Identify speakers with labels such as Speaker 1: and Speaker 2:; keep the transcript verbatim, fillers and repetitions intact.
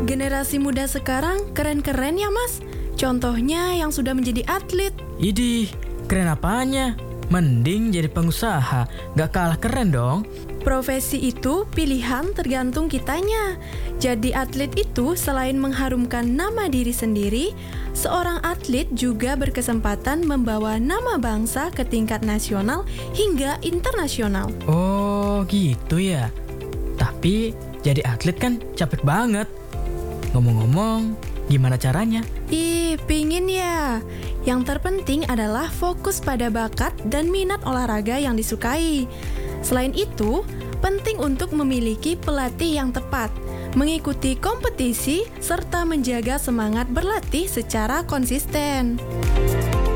Speaker 1: Generasi muda sekarang keren-keren ya mas. Contohnya yang sudah menjadi atlet.
Speaker 2: Idih, keren apanya? Mending jadi pengusaha, gak kalah keren dong.
Speaker 1: Profesi itu pilihan tergantung kitanya. Jadi atlet itu selain mengharumkan nama diri sendiri, seorang atlet juga berkesempatan membawa nama bangsa ke tingkat nasional hingga internasional.
Speaker 2: Oh gitu ya. Tapi jadi atlet kan capek banget. Ngomong-ngomong, gimana caranya?
Speaker 1: Ih, pingin ya. Yang terpenting adalah fokus pada bakat dan minat olahraga yang disukai. Selain itu, penting untuk memiliki pelatih yang tepat, mengikuti kompetisi, serta menjaga semangat berlatih secara konsisten.